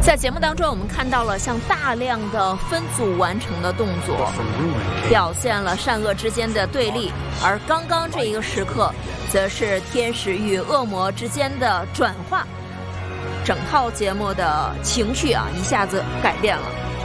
在节目当中，我们看到了像大量的分组完成的动作，表现了善恶之间的对立，而刚刚这一个时刻，则是天使与恶魔之间的转化，整套节目的情绪一下子改变了。